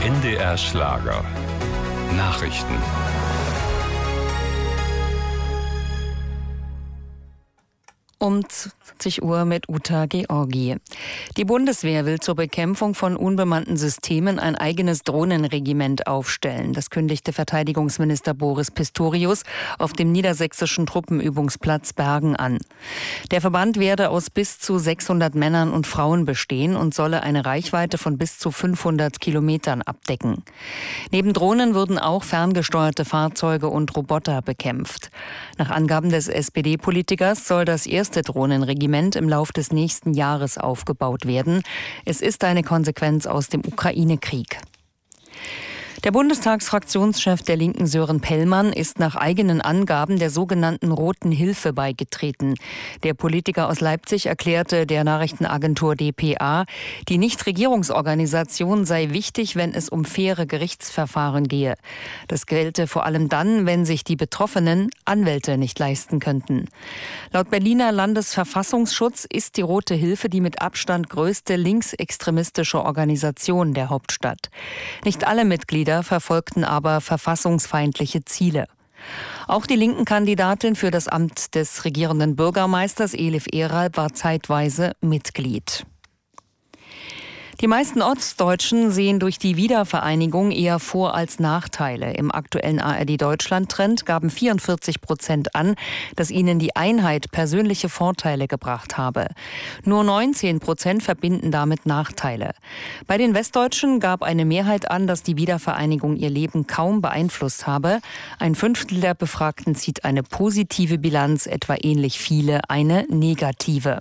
NDR Schlager. Nachrichten. Um 20 Uhr mit Uta Georgi. Die Bundeswehr will zur Bekämpfung von unbemannten Systemen ein eigenes Drohnenregiment aufstellen. Das kündigte Verteidigungsminister Boris Pistorius auf dem niedersächsischen Truppenübungsplatz Bergen an. Der Verband werde aus bis zu 600 Männern und Frauen bestehen und solle eine Reichweite von bis zu 500 Kilometern abdecken. Neben Drohnen würden auch ferngesteuerte Fahrzeuge und Roboter bekämpft. Nach Angaben des SPD-Politikers soll das erste Drohnenregiment im Lauf des nächsten Jahres aufgebaut werden. Es ist eine Konsequenz aus dem Ukraine-Krieg. Der Bundestagsfraktionschef der Linken Sören Pellmann ist nach eigenen Angaben der sogenannten Roten Hilfe beigetreten. Der Politiker aus Leipzig erklärte der Nachrichtenagentur dpa, die Nichtregierungsorganisation sei wichtig, wenn es um faire Gerichtsverfahren gehe. Das gelte vor allem dann, wenn sich die Betroffenen Anwälte nicht leisten könnten. Laut Berliner Landesverfassungsschutz ist die Rote Hilfe die mit Abstand größte linksextremistische Organisation der Hauptstadt. Nicht alle Mitglieder verfolgten aber verfassungsfeindliche Ziele. Auch die linken Kandidatin für das Amt des regierenden Bürgermeisters Elif Eral war zeitweise Mitglied. Die meisten Ostdeutschen sehen durch die Wiedervereinigung eher Vor- als Nachteile. Im aktuellen ARD-Deutschland-Trend gaben 44% an, dass ihnen die Einheit persönliche Vorteile gebracht habe. Nur 19% verbinden damit Nachteile. Bei den Westdeutschen gab eine Mehrheit an, dass die Wiedervereinigung ihr Leben kaum beeinflusst habe. Ein Fünftel der Befragten zieht eine positive Bilanz, etwa ähnlich viele eine negative.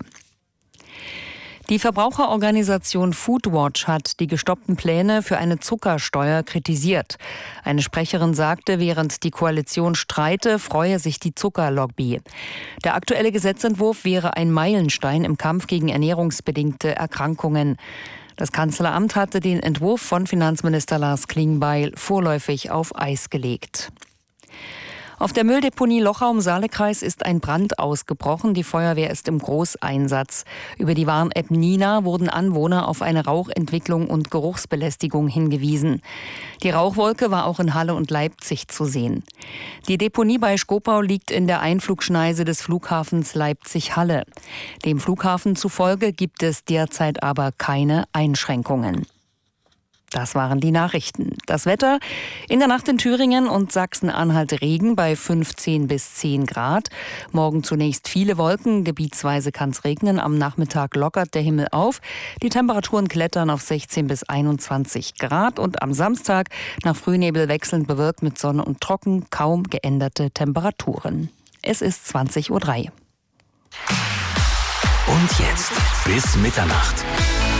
Die Verbraucherorganisation Foodwatch hat die gestoppten Pläne für eine Zuckersteuer kritisiert. Eine Sprecherin sagte, während die Koalition streite, freue sich die Zuckerlobby. Der aktuelle Gesetzentwurf wäre ein Meilenstein im Kampf gegen ernährungsbedingte Erkrankungen. Das Kanzleramt hatte den Entwurf von Finanzminister Lars Klingbeil vorläufig auf Eis gelegt. Auf der Mülldeponie Lochau im Saalekreis ist ein Brand ausgebrochen. Die Feuerwehr ist im Großeinsatz. Über die Warn-App Nina wurden Anwohner auf eine Rauchentwicklung und Geruchsbelästigung hingewiesen. Die Rauchwolke war auch in Halle und Leipzig zu sehen. Die Deponie bei Schkopau liegt in der Einflugschneise des Flughafens Leipzig-Halle. Dem Flughafen zufolge gibt es derzeit aber keine Einschränkungen. Das waren die Nachrichten. Das Wetter: in der Nacht in Thüringen und Sachsen-Anhalt Regen bei 15 bis 10 Grad. Morgen zunächst viele Wolken, gebietsweise kann es regnen. Am Nachmittag lockert der Himmel auf. Die Temperaturen klettern auf 16 bis 21 Grad. Und am Samstag nach Frühnebel wechselnd bewölkt mit Sonne und trocken, kaum geänderte Temperaturen. Es ist 20:03 Uhr. Und jetzt bis Mitternacht.